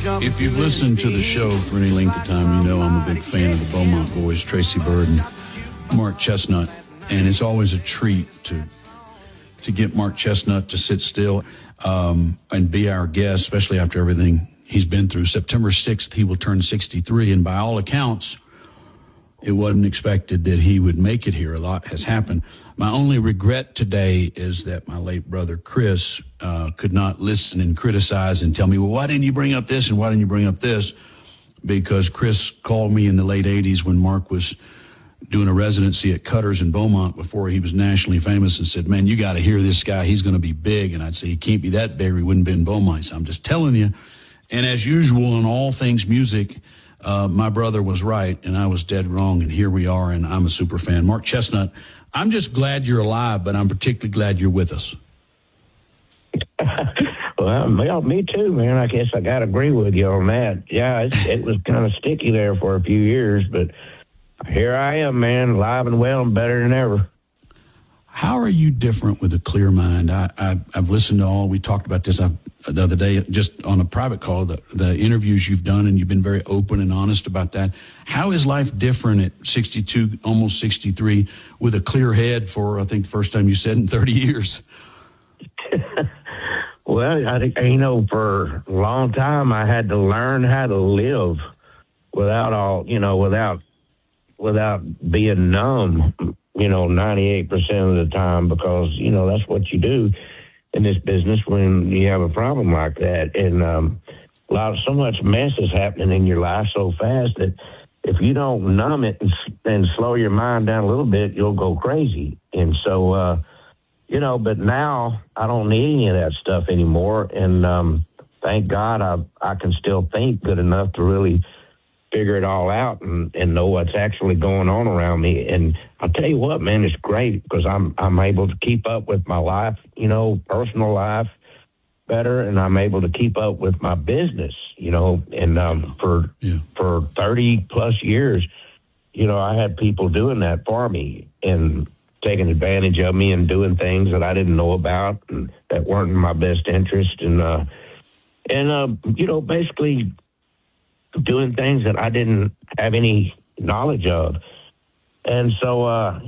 If you've listened to the show for any length of time, you know I'm a big fan of the Beaumont Boys, Tracy Byrd and Mark Chestnut. And it's always a treat to get Mark Chestnut to sit still and be our guest, especially after everything he's been through. September 6th, he will turn 63. And by all accounts, it wasn't expected that he would make it here. A lot has happened. My only regret today is that my late brother, Chris, could not listen and criticize and tell me, well, why didn't you bring up this and why didn't you bring up this? Because Chris called me in the late 80s when Mark was doing a residency at Cutter's in Beaumont before he was nationally famous and said, man, you got to hear this guy. He's going to be big. And I'd say, he can't be that big or he wouldn't be in Beaumont. So I'm just telling you. And as usual in all things music, my brother was right and I was dead wrong. And here we are. And I'm a super fan. Mark Chestnut, I'm just glad you're alive, but I'm particularly glad you're with us. Well, me too, man. I guess I got to agree with you on that. Yeah, it was kind of sticky there for a few years, but here I am, man, alive and well and better than ever. How are you different with a clear mind? I've listened to all, we talked about this the other day, just on a private call, the interviews you've done, and you've been very open and honest about that. How is life different at 62, almost 63, with a clear head for, I think, the first time you said in 30 years? Well, I think, for a long time, I had to learn how to live without being numb, 98% of the time, because, that's what you do in this business when you have a problem like that. And so much mess is happening in your life so fast that if you don't numb it and slow your mind down a little bit, you'll go crazy. And so, but now I don't need any of that stuff anymore. And thank God I can still think good enough to really figure it all out and know what's actually going on around me. And I'll tell you what, man, it's great because I'm able to keep up with my life, personal life better, and I'm able to keep up with my business, and for 30 plus years, I had people doing that for me and taking advantage of me and doing things that I didn't know about and that weren't in my best interest, and basically doing things that I didn't have any knowledge of. And so,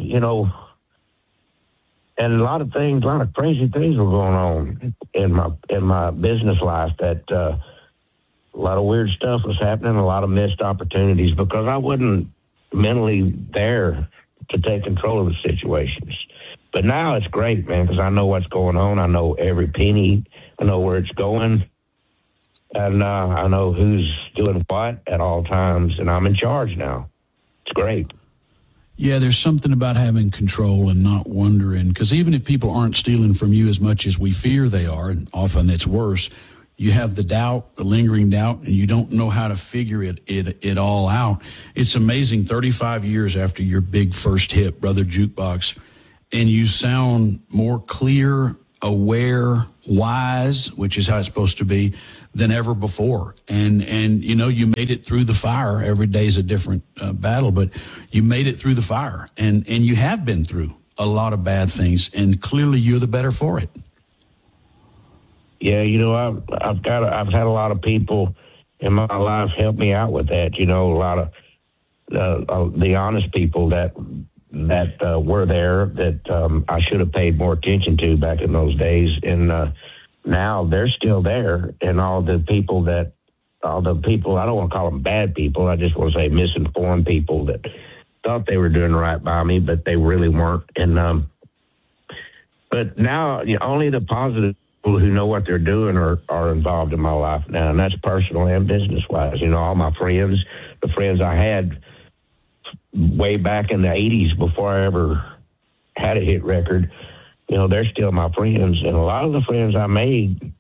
and a lot of crazy things were going on in my business life, that a lot of weird stuff was happening, a lot of missed opportunities because I wasn't mentally there to take control of the situations. But now it's great, man, because I know what's going on. I know every penny. I know where it's going. And I know who's doing what at all times, and I'm in charge now. It's great. Yeah, there's something about having control and not wondering, because even if people aren't stealing from you as much as we fear they are, and often it's worse, you have the doubt, the lingering doubt, and you don't know how to figure it all out. It's amazing, 35 years after your big first hit, Brother Jukebox, and you sound more clear, aware, wise, which is how it's supposed to be, than ever before. And you made it through the fire. Every day is a different battle, but you made it through the fire. And you have been through a lot of bad things, and clearly you're the better for it. Yeah, I've had a lot of people in my life help me out with that. A lot of the honest people that were there that I should have paid more attention to back in those days. And now they're still there. And all the people, I don't want to call them bad people. I just want to say misinformed people that thought they were doing right by me, but they really weren't. And, but now only the positive people who know what they're doing are involved in my life now. And that's personal and business wise. All my friends, the friends I had way back in the 80s before I ever had a hit record, they're still my friends. And a lot of the friends I made,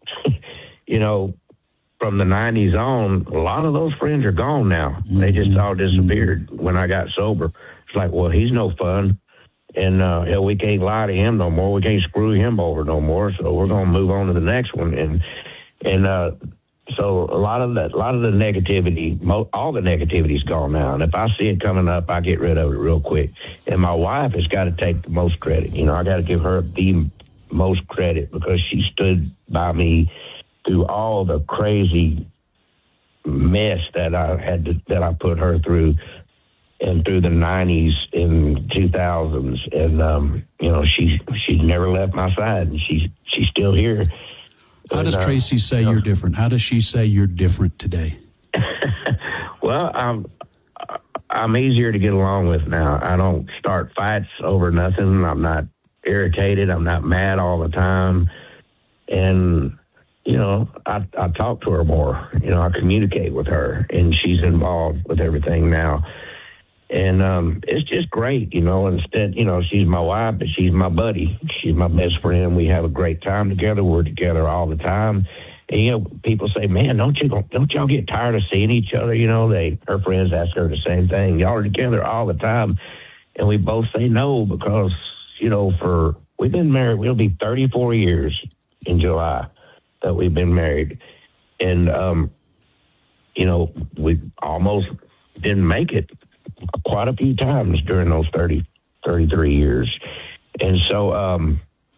from the 90s on, a lot of those friends are gone now. Mm-hmm. They just all disappeared when I got sober. It's like, well, he's no fun. And we can't lie to him no more. We can't screw him over no more. So we're going to move on to the next one. And so a lot of the negativity, all the negativity's gone now. And if I see it coming up, I get rid of it real quick. And my wife has got to take the most credit. I got to give her the most credit because she stood by me through all the crazy mess that I put her through, and through the 90s and 2000s, and she's never left my side, and she's still here. How does Tracy say you're different? How does she say you're different today? Well, I'm easier to get along with now. I don't start fights over nothing. I'm not irritated. I'm not mad all the time. And, I talk to her more. I communicate with her, and she's involved with everything now. And it's just great, instead, she's my wife, but she's my buddy. She's my best friend. We have a great time together. We're together all the time. And, people say, man, don't y'all get tired of seeing each other? Her friends ask her the same thing. Y'all are together all the time. And we both say no because, we've been married. We'll be 34 years in July that we've been married. And, we almost didn't make it quite a few times during those 33 years. And so,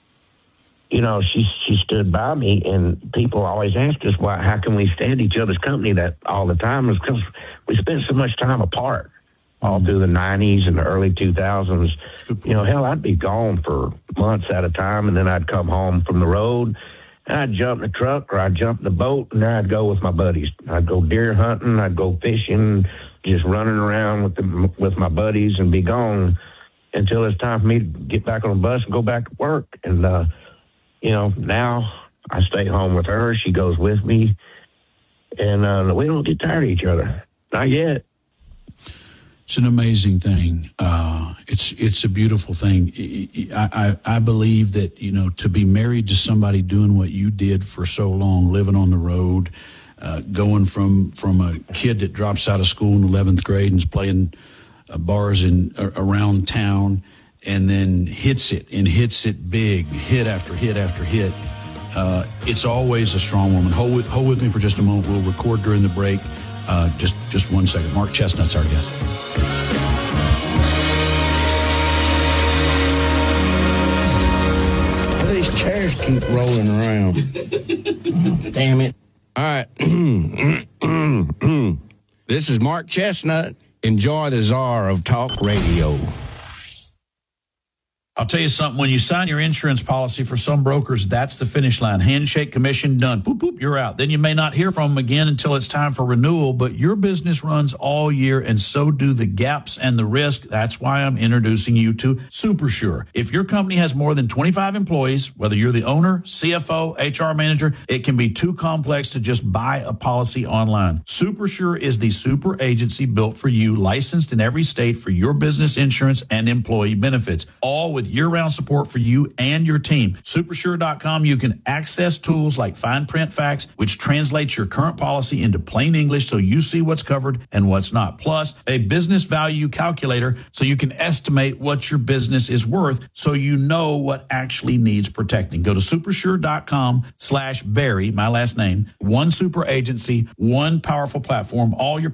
she stood by me, and people always ask us, how can we stand each other's company that all the time? Is because we spent so much time apart all through the 90s and the early 2000s. Hell, I'd be gone for months at a time, and then I'd come home from the road, and I'd jump in the truck or I'd jump in the boat, and then I'd go with my buddies. I'd go deer hunting, I'd go fishing, just running around with my buddies, and be gone until it's time for me to get back on the bus and go back to work. And, now I stay home with her. She goes with me, and we don't get tired of each other. Not yet. It's an amazing thing. It's a beautiful thing. I believe that, to be married to somebody doing what you did for so long, living on the road, going from a kid that drops out of school in 11th grade and is playing bars around town, and then hits it big, hit after hit after hit. It's always a strong woman. Hold with me for just a moment. We'll record during the break. Just 1 second. Mark Chesnutt's our guest. These chairs keep rolling around. Oh, damn it. All right. This is Mark Chesnutt. Enjoy the czar of talk radio. I'll tell you something. When you sign your insurance policy, for some brokers, that's the finish line. Handshake, commission, done. Boop, boop, you're out. Then you may not hear from them again until it's time for renewal, but your business runs all year, and so do the gaps and the risk. That's why I'm introducing you to SuperSure. If your company has more than 25 employees, whether you're the owner, CFO, HR manager, it can be too complex to just buy a policy online. SuperSure is the super agency built for you, licensed in every state for your business insurance and employee benefits, all with year-round support for you and your team. Supersure.com, you can access tools like fine print facts, which translates your current policy into plain English so you see what's covered and what's not. Plus, a business value calculator so you can estimate what your business is worth so you know what actually needs protecting. Go to supersure.com/Barry, my last name, one super agency, one powerful platform, all your